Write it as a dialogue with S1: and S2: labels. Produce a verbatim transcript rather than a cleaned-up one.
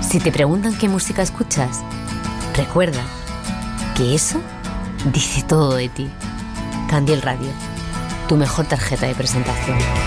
S1: Si te preguntan qué música escuchas, recuerda que eso dice todo de ti. Candiel Radio, tu mejor tarjeta de presentación.